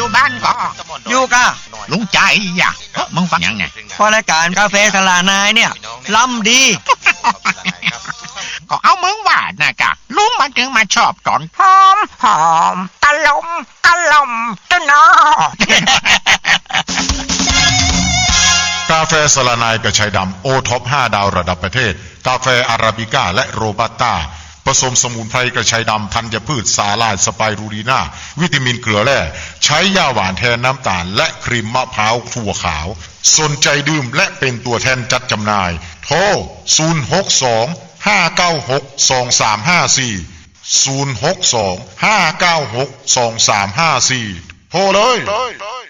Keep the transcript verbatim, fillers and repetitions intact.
บ้านก็อยู่กะลุงใจอ่ะมึงฟังยังไงพอรายการกาแฟสลานายเนี่ยล้ำดีก็เอามึงว่านะกะลุงมันถึงมาชอบตอนหอมหอมตะลมตะลมตะนอกาแฟสลานายกระชายดำโอท็อปห้าดาวระดับประเทศกาแฟอาราบิก้าและโรบัสต้าผสมสมุนไพรกระชายดำธัญพืชสาลายสไปรูลีนาวิตามินเกลือแร่ใช้ยาหวานแทนน้ำตาลและครีมมะพร้าวถั่วขาวสนใจดื่มและเป็นตัวแทนจัดจำหน่ายโทรศูนย์ หก สอง ห้า เก้า หก สอง สาม ห้า สี่ ศูนย์ หก สอง ห้า เก้า หก สอง สาม ห้า สี่โทรเลย